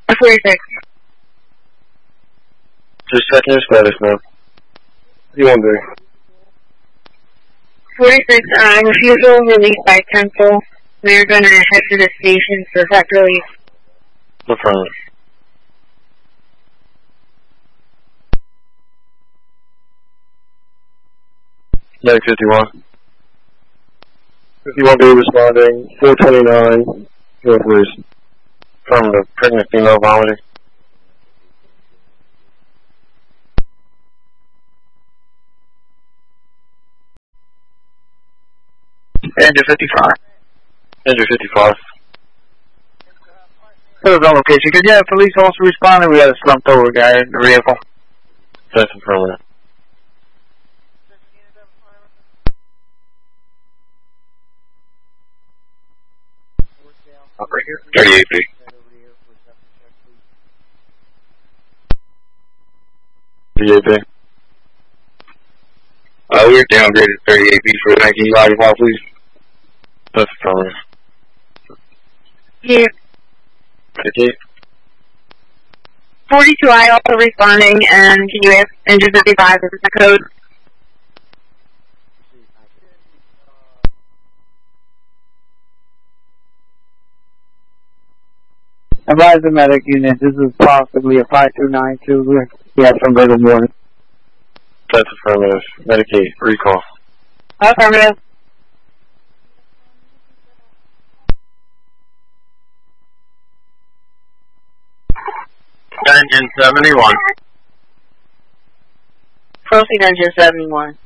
46. Just checking your status, man. You won't do. 46, refusal released by Temple. We're gonna head to the station for effect release. No problem. Medic 51. 51 B responding, 429, Northwest. From the pregnant female vomiting. Engine 55. Engine 55. Here's our location. Could you have police also responding? We had a slumped over guy in the vehicle. That's affirmative. Right here. 38B. VAB. We're downgraded 38B for 19 body file, please. That's affirmative. Here. 58. 42I also responding, and can you have engine 55 as the code? Advise the medic unit, this is possibly a 5292. We have some verbal warning. That's affirmative. Medicaid. Recall. Affirmative. Engine 71. Proceed engine 71.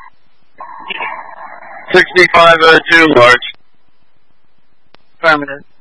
6502 large. Affirmative.